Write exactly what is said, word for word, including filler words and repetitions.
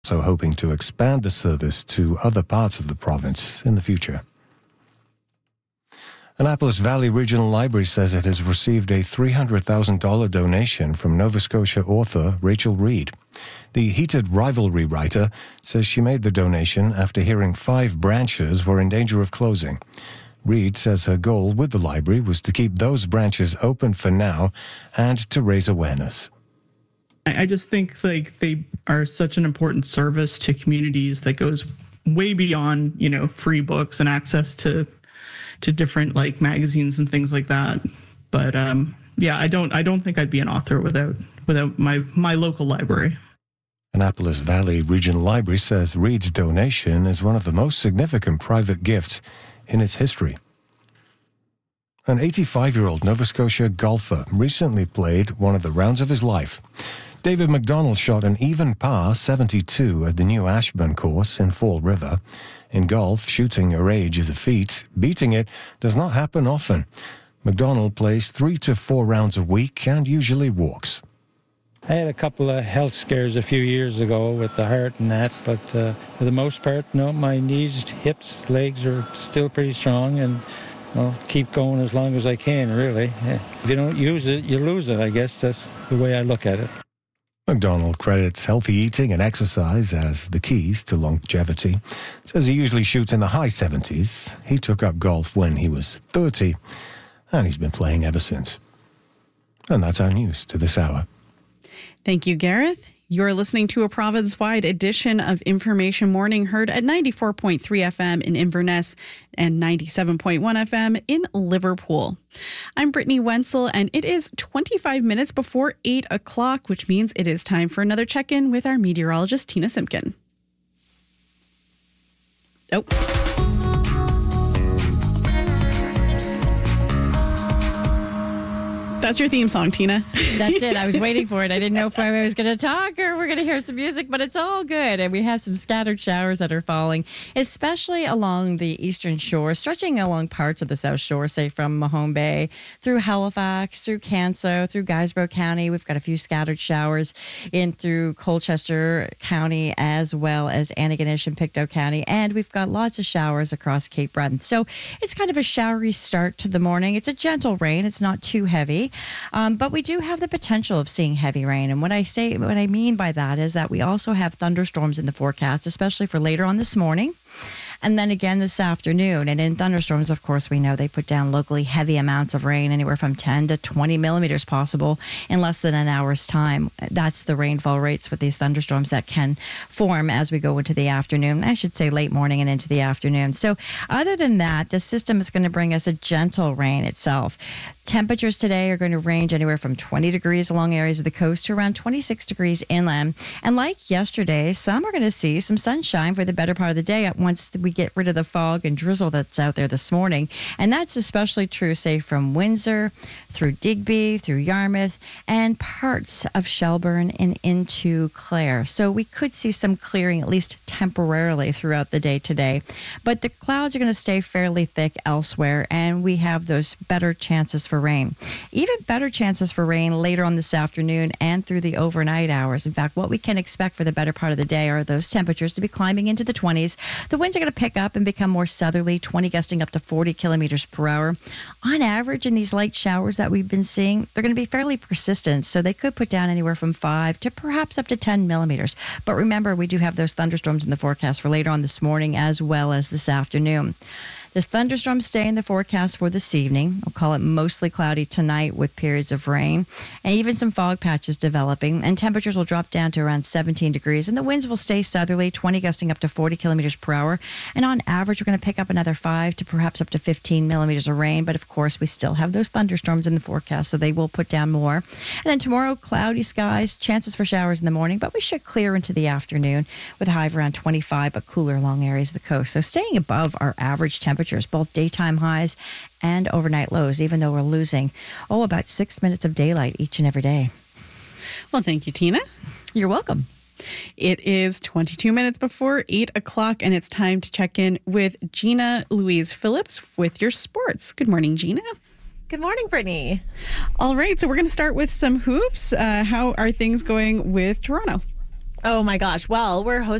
also hoping to expand the service to other parts of the province in the future. Annapolis Valley Regional Library says it has received a three hundred thousand dollars donation from Nova Scotia author Rachel Reid. The Heated Rivalry writer says she made the donation after hearing five branches were in danger of closing. Reid says her goal with the library was to keep those branches open for now and to raise awareness. I just think like they are such an important service to communities that goes way beyond, you know, free books and access to to different like magazines and things like that. But um, yeah, I don't I don't think I'd be an author without without my my local library. Annapolis Valley Regional Library says Reid's donation is one of the most significant private gifts in its history. An eighty-five-year-old Nova Scotia golfer recently played one of the rounds of his life. David McDonald shot an even par seventy-two at the new Ashburn course in Fall River. In golf, shooting your age is a feat. Beating it does not happen often. McDonald plays three to four rounds a week and usually walks. I had a couple of health scares a few years ago with the heart and that, but uh, for the most part, no, my knees, hips, legs are still pretty strong, and I'll keep going as long as I can, really. Yeah. If you don't use it, you lose it, I guess. That's the way I look at it. McDonald credits healthy eating and exercise as the keys to longevity. Says he usually shoots in the high seventies. He took up golf when he was thirty, and he's been playing ever since. And that's our news to this hour. Thank you, Gareth. You're listening to a province-wide edition of Information Morning, heard at ninety-four point three F M in Inverness and ninety-seven point one F M in Liverpool. I'm Brittany Wenzel, and it is twenty-five minutes before eight o'clock, which means it is time for another check-in with our meteorologist, Tina Simpkin. Oh. That's your theme song, Tina. That's it. I was waiting for it. I didn't know if I was going to talk or we're going to hear some music, but it's all good. And we have some scattered showers that are falling, especially along the eastern shore, stretching along parts of the south shore, say from Mahone Bay through Halifax, through Canso, through Guysborough County. We've got a few scattered showers in through Colchester County, as well as Antigonish and Pictou County. And we've got lots of showers across Cape Breton. So it's kind of a showery start to the morning. It's a gentle rain. It's not too heavy. Um, but we do have the potential of seeing heavy rain. And what I say, what I mean by that is that we also have thunderstorms in the forecast, especially for later on this morning. And then again this afternoon. And in thunderstorms, of course, we know they put down locally heavy amounts of rain, anywhere from ten to twenty millimeters possible in less than an hour's time. That's the rainfall rates with these thunderstorms that can form as we go into the afternoon. I should say late morning and into the afternoon. So other than that, the system is going to bring us a gentle rain itself. Temperatures today are going to range anywhere from twenty degrees along areas of the coast to around twenty-six degrees inland. And like yesterday, some are going to see some sunshine for the better part of the day once we get rid of the fog and drizzle that's out there this morning. And that's especially true, say, from Windsor through Digby, through Yarmouth, and parts of Shelburne and into Clare. So we could see some clearing, at least temporarily, throughout the day today. But the clouds are going to stay fairly thick elsewhere, and we have those better chances for rain. Even better chances for rain later on this afternoon and through the overnight hours. In fact, what we can expect for the better part of the day are those temperatures to be climbing into the twenties. The winds are going to pick up and become more southerly, twenty gusting up to forty kilometers per hour. On average, in these light showers that we've been seeing, they're going to be fairly persistent, so they could put down anywhere from five to perhaps up to ten millimeters. But remember, we do have those thunderstorms in the forecast for later on this morning as well as this afternoon. The thunderstorms stay in the forecast for this evening. We'll call it mostly cloudy tonight with periods of rain and even some fog patches developing. And temperatures will drop down to around seventeen degrees. And the winds will stay southerly, twenty gusting up to forty kilometers per hour. And on average, we're going to pick up another five to perhaps up to fifteen millimeters of rain. But of course, we still have those thunderstorms in the forecast, so they will put down more. And then tomorrow, cloudy skies, chances for showers in the morning, but we should clear into the afternoon with a high of around twenty-five, but cooler along areas of the coast. So staying above our average temperature. Both daytime highs and overnight lows, even though we're losing, oh, about six minutes of daylight each and every day. Well, thank you, Tina. You're welcome. It is twenty-two minutes before eight o'clock, and it's time to check in with Gina Louise Phillips with your sports. Good morning, Gina. Good morning, Brittany. All right, so we're going to start with some hoops. Uh, how are things going with Toronto? Oh my gosh. Well, we're hosting